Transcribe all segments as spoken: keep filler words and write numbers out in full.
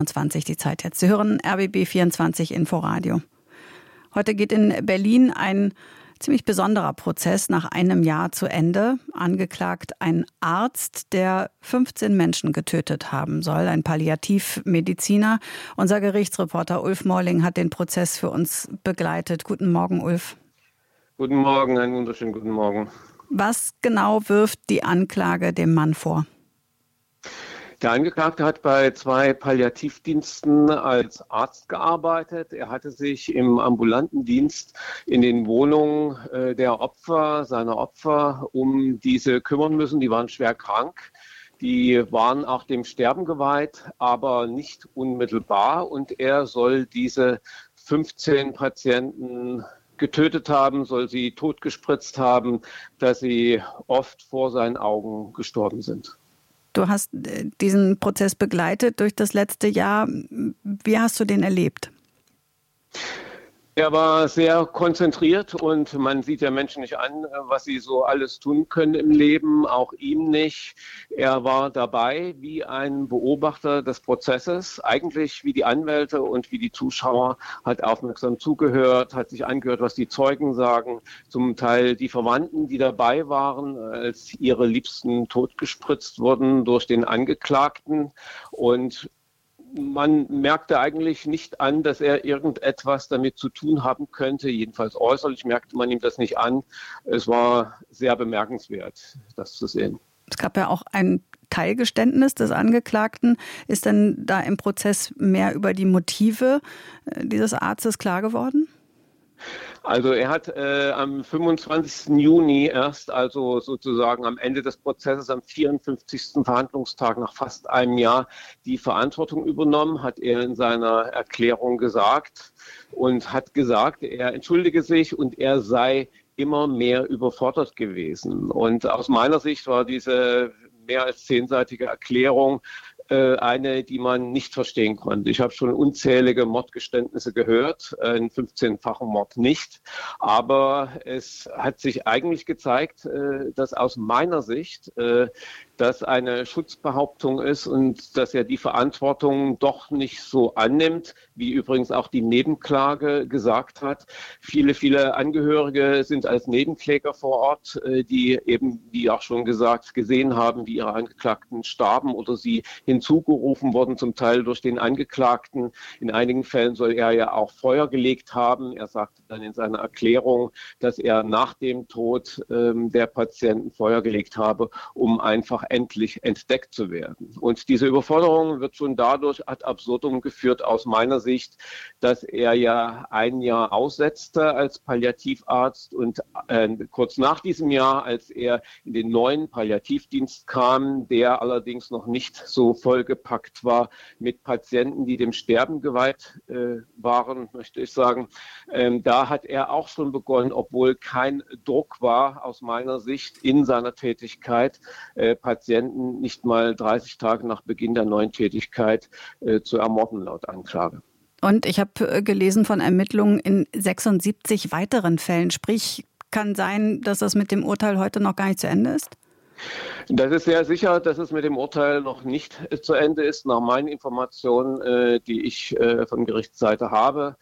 vierundzwanzig die Zeit jetzt. Sie hören R B B vierundzwanzig Inforadio. Heute geht in Berlin ein ziemlich besonderer Prozess nach einem Jahr zu Ende. Angeklagt ein Arzt, der fünfzehn Menschen getötet haben soll, ein Palliativmediziner. Unser Gerichtsreporter Ulf Morling hat den Prozess für uns begleitet. Guten Morgen, Ulf. Guten Morgen, einen wunderschönen guten Morgen. Was genau wirft die Anklage dem Mann vor? Der Angeklagte hat bei zwei Palliativdiensten als Arzt gearbeitet. Er hatte sich im ambulanten Dienst in den Wohnungen äh, der Opfer, seiner Opfer, um diese kümmern müssen. Die waren schwer krank. Die waren auch dem Sterben geweiht, aber nicht unmittelbar. Und er soll diese fünfzehn Patienten getötet haben, soll sie totgespritzt haben, dass sie oft vor seinen Augen gestorben sind. Du hast diesen Prozess begleitet durch das letzte Jahr. Wie hast du den erlebt? Er war sehr konzentriert und man sieht ja Menschen nicht an, was sie so alles tun können im Leben, auch ihm nicht. Er war dabei wie ein Beobachter des Prozesses, eigentlich wie die Anwälte und wie die Zuschauer, hat aufmerksam zugehört, hat sich angehört, was die Zeugen sagen, zum Teil die Verwandten, die dabei waren, als ihre Liebsten totgespritzt wurden durch den Angeklagten. Und man merkte eigentlich nicht an, dass er irgendetwas damit zu tun haben könnte. Jedenfalls äußerlich merkte man ihm das nicht an. Es war sehr bemerkenswert, das zu sehen. Es gab ja auch ein Teilgeständnis des Angeklagten. Ist denn da im Prozess mehr über die Motive dieses Arztes klar geworden? Also er hat äh, am fünfundzwanzigsten Juni erst, also sozusagen am Ende des Prozesses, am vierundfünfzigsten Verhandlungstag nach fast einem Jahr, die Verantwortung übernommen, hat er in seiner Erklärung gesagt und hat gesagt, er entschuldige sich und er sei immer mehr überfordert gewesen. Und aus meiner Sicht war diese mehr als zehnseitige Erklärung eine, die man nicht verstehen konnte. Ich habe schon unzählige Mordgeständnisse gehört, einen fünfzehnfachen Mord nicht. Aber es hat sich eigentlich gezeigt, dass aus meiner Sicht das eine Schutzbehauptung ist und dass er die Verantwortung doch nicht so annimmt, wie übrigens auch die Nebenklage gesagt hat. Viele, viele Angehörige sind als Nebenkläger vor Ort, die eben, wie auch schon gesagt, gesehen haben, wie ihre Angeklagten starben oder sie hinzugerufen wurden, zum Teil durch den Angeklagten. In einigen Fällen soll er ja auch Feuer gelegt haben. Er sagte dann in seiner Erklärung, dass er nach dem Tod ähm, der Patienten Feuer gelegt habe, um einfach endlich entdeckt zu werden. Und diese Überforderung wird schon dadurch ad absurdum geführt aus meiner Sicht, dass er ja ein Jahr aussetzte als Palliativarzt und äh, kurz nach diesem Jahr, als er in den neuen Palliativdienst kam, der allerdings noch nicht so vollgepackt war mit Patienten, die dem Sterben geweiht äh, waren, möchte ich sagen, ähm, da hat er auch schon begonnen, obwohl kein Druck war aus meiner Sicht in seiner Tätigkeit, äh, Patienten nicht mal dreißig Tage nach Beginn der neuen Tätigkeit äh, zu ermorden, laut Anklage. Und ich habe gelesen von Ermittlungen in sechsundsiebzig weiteren Fällen. Sprich, kann sein, dass das mit dem Urteil heute noch gar nicht zu Ende ist? Das ist sehr sicher, dass es mit dem Urteil noch nicht äh, zu Ende ist, nach meinen Informationen, äh, die ich äh, von Gerichtsseite habe.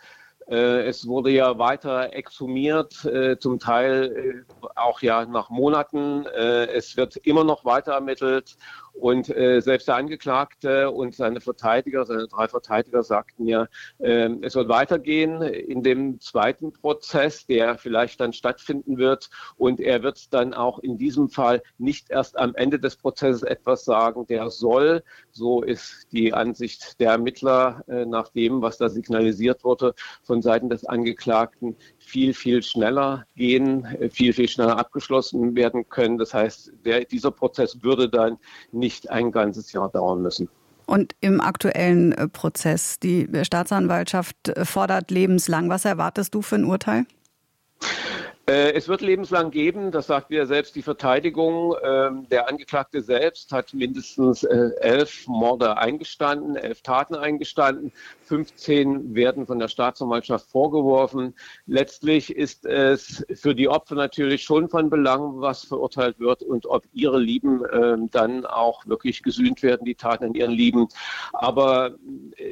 Es wurde ja weiter exhumiert, äh, zum Teil äh, auch ja nach Monaten. Äh, es wird immer noch weiter ermittelt und äh, selbst der Angeklagte und seine Verteidiger, seine drei Verteidiger sagten ja, äh, es soll weitergehen in dem zweiten Prozess, der vielleicht dann stattfinden wird und er wird dann auch in diesem Fall nicht erst am Ende des Prozesses etwas sagen, der soll, so ist die Ansicht der Ermittler äh, nach dem, was da signalisiert wurde, von Seiten des Angeklagten viel, viel schneller gehen, viel, viel schneller abgeschlossen werden können. Das heißt, der, dieser Prozess würde dann nicht ein ganzes Jahr dauern müssen. Und im aktuellen Prozess, die Staatsanwaltschaft fordert lebenslang. Was erwartest du für ein Urteil? Es wird lebenslang geben, das sagt ja selbst die Verteidigung. Der Angeklagte selbst hat mindestens elf Morde eingestanden, elf Taten eingestanden. fünfzehn werden von der Staatsanwaltschaft vorgeworfen. Letztlich ist es für die Opfer natürlich schon von Belang, was verurteilt wird und ob ihre Lieben dann auch wirklich gesühnt werden, die Taten an ihren Lieben. Aber